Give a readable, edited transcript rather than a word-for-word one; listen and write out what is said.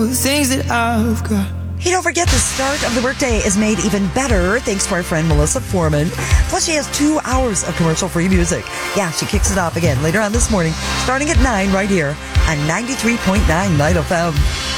things that I've got. Hey, don't forget the start of the workday is made even better thanks to our friend Melissa Foreman. Plus, she has 2 hours of commercial-free music. Yeah, she kicks it off again later on this morning, starting at 9 right here on 93.9 Night FM.